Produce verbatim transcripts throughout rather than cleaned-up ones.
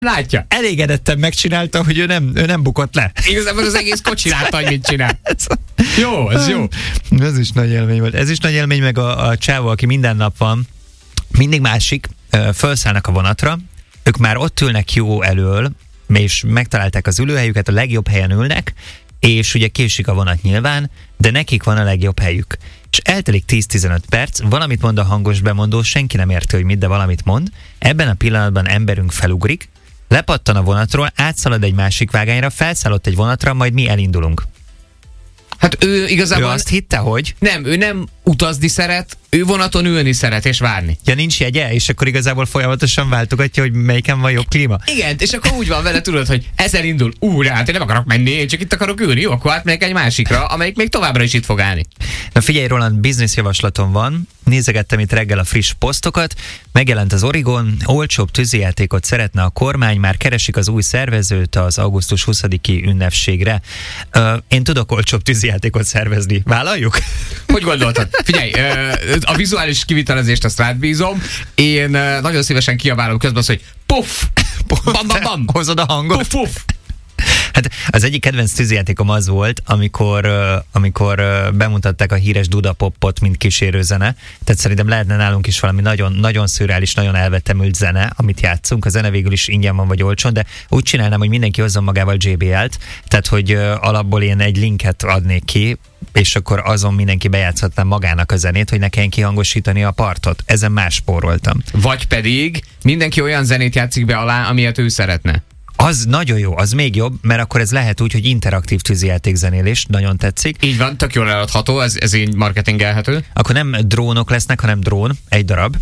látja. Elégedetten megcsinálta, hogy ő nem, ő nem bukott le. Igazából az egész kocsi látta, hogy mit csinál. Jó, ez jó. Ez is nagy élmény volt. Ez is nagy élmény, meg a, a csávó, aki minden nap van, mindig másik, felszállnak a vonatra, ők már ott ülnek jó elől, és megtalálták az ülőhelyüket, a legjobb helyen ülnek, és ugye késik a vonat nyilván, de nekik van a legjobb helyük. És eltelik tíz-tizenöt perc, valamit mond a hangos bemondó, senki nem érti, hogy mit, de valamit mond. Ebben a pillanatban emberünk felugrik, lepattan a vonatról, átszalad egy másik vágányra, felszállott egy vonatra, majd mi elindulunk. Hát ő igazából... Ő azt hitte, hogy... Nem, ő nem utazni szeret, ő vonaton ülni szeret és várni. Ja, nincs jegye, és akkor igazából folyamatosan váltogatja, hogy melyiken van jobb klíma. Igen, és akkor úgy van vele, tudod, hogy ez elindul. Ú, hát én nem akarok menni, én csak itt akarok ülni, jó, akkor átmegyek egy másikra, amelyik még továbbra is itt fog állni. Na figyelj, Roland, biznisz javaslatom van. Nézegettem itt reggel a friss posztokat. Megjelent az Origon, olcsóbb tűzijátékot szeretne a kormány, már keresik az új szervezőt az augusztus huszadiki ünnepségre. Uh, én tudok olcsóbb tűzijátékot szervezni. Vállaljuk? Hogy gondoltad? Figyelj, a vizuális kivitelezést azt rád bízom. Én nagyon szívesen kiabálom közben azt, hogy puff! Bam, bam, bam! Hozod a hangot? Puff, puff! Hát az egyik kedvenc tűzijátékom az volt, amikor, amikor bemutatták a híres Duda Popot, mint kísérőzene. Tehát szerintem lehetne nálunk is valami nagyon, nagyon szürreális, nagyon elvetemült zene, amit játszunk. A zene végül is ingyen van vagy olcsón, de úgy csinálnám, hogy mindenki hozzon magával jé bé el-t, tehát hogy alapból én egy linket adnék ki, és akkor azon mindenki bejátszhatná magának a zenét, hogy ne kelljen kihangosítani a partot. Ezen más spóroltam. Vagy pedig mindenki olyan zenét játszik be alá, amilyet ő szeretne. Az nagyon jó, az még jobb, mert akkor ez lehet úgy, hogy interaktív tűzijátékzenélés, nagyon tetszik. Így van, tök jól eladható, ez, ez így marketingelhető. Akkor nem drónok lesznek, hanem drón, egy darab.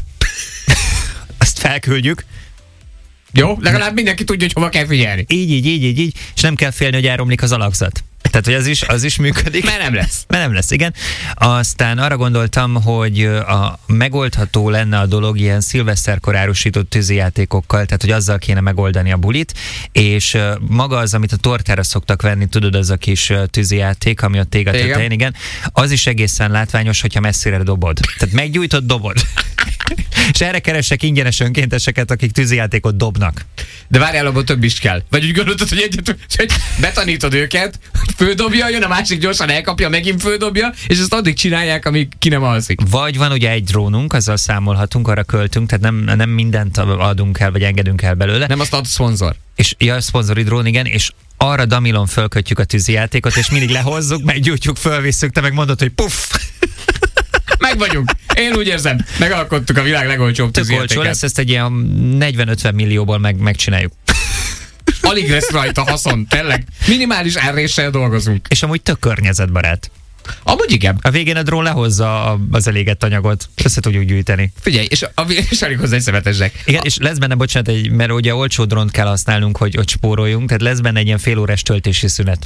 Azt felküldjük. Jó, legalább mindenki tudja, hogy hova kell figyelni. Így, így, így, így, így, és nem kell félni, hogy elromlik az alakzat. Tehát, hogy az is, az is működik. Mert nem lesz. Mert nem lesz, igen. Aztán arra gondoltam, hogy a megoldható lenne a dolog ilyen szilveszterkor árusított tűzijátékokkal, tehát, hogy azzal kéne megoldani a bulit, és maga az, amit a tortára szoktak venni, tudod, az a kis tűzijáték, ami ott ég a tetején, igen, az is egészen látványos, hogyha messzire dobod. Tehát meggyújtott dobod. És erre keresek ingyenes önkénteseket, akik tűzijátékot dobnak. De várjál, abban több is kell. Vagy úgy gondoltad, hogy egyet, hogy betanítod őket, földobja, jön a másik gyorsan elkapja, megint földobja, és ezt addig csinálják, amíg ki nem alszik. Vagy van ugye egy drónunk, azzal számolhatunk, arra költünk, tehát nem, nem mindent adunk el, vagy engedünk el belőle. Nem azt ad szponzor. És ja, a szponzori drón, igen, és arra damilon fölkötjük a tűzijátékot, és mindig lehozzuk, meggyújtjuk, fölvisszük, te meg mondod, hogy puff! Meg vagyunk. Én úgy érzem, megalkottuk a világ legolcsóbb tűzijátékát. Olcsó lesz, ezt egy ilyen negyven-ötven millióból meg, megcsináljuk. Alig lesz rajta haszon, tényleg. Minimális árréssel dolgozunk. És amúgy tök környezetbarát. Amúgy igen. A végén a drón lehozza az elégett anyagot. Össze tudjuk gyűjteni. Figyelj, és, a, és alig hozzá egy szemetesek. Igen, a... és lesz benne, bocsánat, egy, mert ugye olcsó drónt kell használnunk, hogy, hogy spóroljunk, tehát lesz benne egy ilyen fél órás töltési szünet.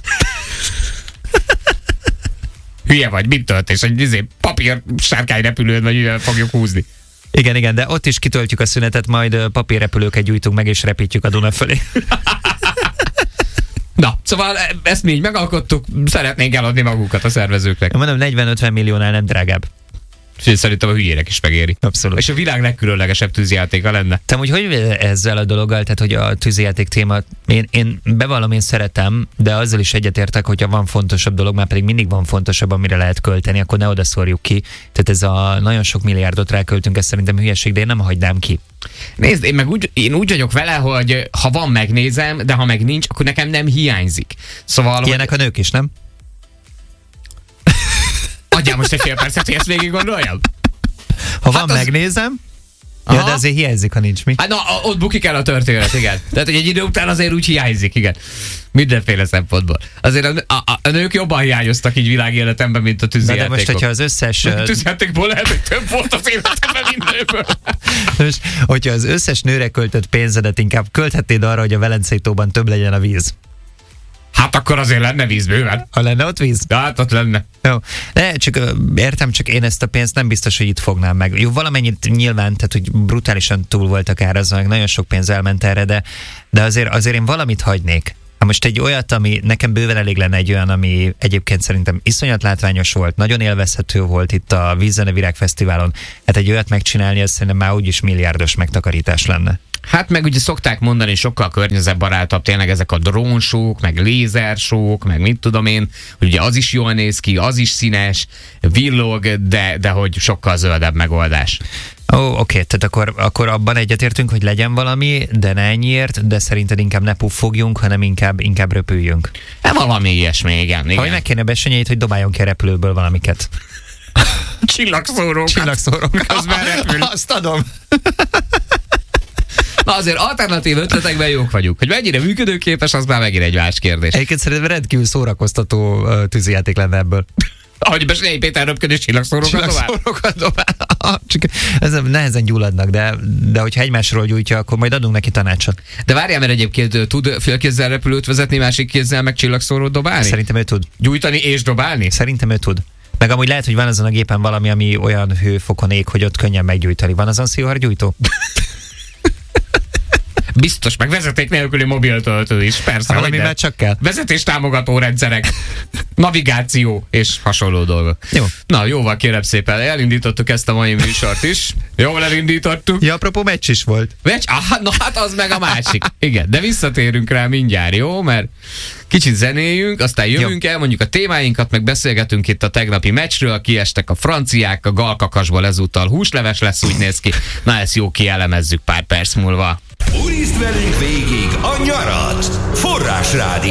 Hülye vagy, mit töltés? Egy izé, papír sárkányrepülőn, vagy mivel fogjuk húzni. Igen, igen, de ott is kitöltjük a szünetet, majd papírrepülőket gyújtunk meg, és repítjük a Duna fölé. Na, szóval ezt mi így megalkottuk, szeretnénk eladni magukat a szervezőknek. Mondom, negyven-ötven milliónál nem drágább. És szerintem a hülyének is megéri. Abszolút. És a világ legkülönlegesebb tűzijátéka lenne. Te úgy hogy ezzel a dologgal, tehát hogy a tűzijáték téma, én, én bevallom, én szeretem, de azzal is egyetértek, hogyha van fontosabb dolog, már pedig mindig van fontosabb, amire lehet költeni, akkor ne oda szórjuk ki. Tehát ez a nagyon sok milliárdot ráköltünk, ez szerintem hülyeség, de én nem hagynám ki. Nézd, én meg úgy, én úgy vagyok vele, hogy ha van, megnézem, de ha meg nincs, akkor nekem nem hiányzik. Szóval, ilyenek hogy... a nők is, nem? Adjál most egy fél percet, hogy ezt végig gondoljam? Ha hát van, az... megnézem. Aha. Ja, de azért hiányzik, ha nincs mi. Hát na, ott bukik el a történet, igen. Tehát, hogy egy idő után azért úgy hiányzik, igen. Mindenféle szempontból. Azért a, a, a nők jobban hiányoztak így világéletemben, mint a tűzijátékok. De most, hogyha az összes... A tűzijátékból lehet, hogy több volt az életemben, mint nőből. Most, hogyha az összes nőre költött pénzedet inkább költhetnéd arra, hogy a Velencei tóban több legyen a víz. Hát akkor azért lenne víz bőven. Ha lenne ott víz? De hát ott lenne. Jó. De csak értem, csak én ezt a pénzt nem biztos, hogy itt fognám meg. Jó, valamennyit nyilván, tehát hogy brutálisan túl voltak árazva, meg nagyon sok pénz elment erre, de, de azért, azért én valamit hagynék. Ha most egy olyat, ami nekem bőven elég lenne egy olyan, ami egyébként szerintem iszonyat látványos volt, nagyon élvezhető volt itt a Vízzene Virágfesztiválon, hát egy olyat megcsinálni, az szerintem már úgyis milliárdos megtakarítás lenne. Hát meg ugye szokták mondani, sokkal környezetbarátabb tényleg ezek a drónsók, meg lézersók, meg mit tudom én, hogy ugye az is jól néz ki, az is színes, villog, de, de hogy sokkal zöldebb megoldás. Ó, oh, oké, okay. Tehát akkor, akkor abban egyetértünk, hogy legyen valami, de ne ennyiért, de szerinted inkább ne puffogjunk, hanem inkább, inkább röpüljünk. Hát valami ilyesmi, igen. igen. Ha meg kéne Bessenyeit, hogy dobáljon ki a repülőből valamiket. Csillagszórókat. Csillagszórókat. Közben repül. Azt adom. Na azért alternatív ötletekben jók vagyunk. Hogy mennyire működőképes, az már megint egy más kérdés. Egyébként szerintem rendkívül szórakoztató uh, tűzijáték lenne ebből. Ahogy Bessenyei Péter röpködés csillagszórókat dobál. Csillagszórókat dobál. Csak ez nehezen gyulladnak, de, de hogyha egymásról gyújtja, akkor majd adunk neki tanácsot. De várjál, mert egyébként tud félkézzel repülőt vezetni, másik kézzel meg csillagszórót dobálni? Szerintem ő tud. Gyújtani és dobálni? Szerintem ő tud. Meg amúgy lehet, hogy van azon a gépen valami, ami olyan hőfokon ég, hogy ott könnyen meggyújtani. Van azon szivárgyújtó? Biztos, meg vezeték nélküli mobiltöltő is, persze. Valami már csak kell. Vezetés támogató rendszerek, navigáció és hasonló dolgok. Jó. Na, jóval kérem szépen, elindítottuk ezt a mai műsort is. Jól elindítottuk. Ja, apropó meccs is volt. Meccs? Ah, na hát az meg a másik. Igen, de visszatérünk rá mindjárt, jó? Mert kicsit zenéljünk, aztán jövünk jó. el, mondjuk a témáinkat, meg beszélgetünk itt a tegnapi meccsről, kiestek a franciák, a galkakasból ezúttal húsleves lesz, úgy néz ki. Na, ezt jó kielemezzük pár perc múlva. Urizd velünk végig a nyarat! Forrás Rádió!